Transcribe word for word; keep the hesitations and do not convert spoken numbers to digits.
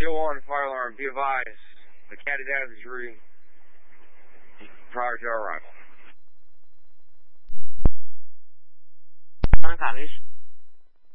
Still one fire alarm. Be advised. The cat is out of the tree prior to our arrival. Sun Cottage.